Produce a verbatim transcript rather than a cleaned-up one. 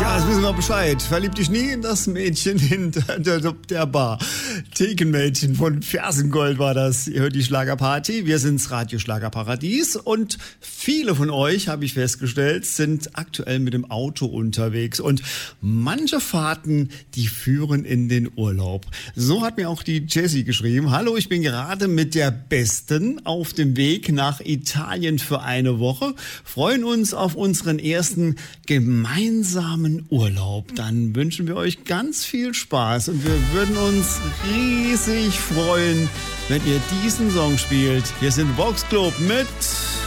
Tja, jetzt wissen wir Bescheid. Verlieb dich nie in das Mädchen hinter der, der Bar. Thekenmädchen von Fersengold war das. Ihr hört die Schlagerparty. Wir sind's Radio Schlagerparadies. Und viele von euch, habe ich festgestellt, sind aktuell mit dem Auto unterwegs. Und manche Fahrten, die führen in den Urlaub. So hat mir auch die Jessie geschrieben. Hallo, ich bin gerade mit der Besten auf dem Weg nach Italien für eine Woche. Freuen uns auf unseren ersten gemeinsamen Urlaub. Dann wünschen wir euch ganz viel Spaß und wir würden uns riesig freuen, wenn ihr diesen Song spielt. Wir sind Vox Club mit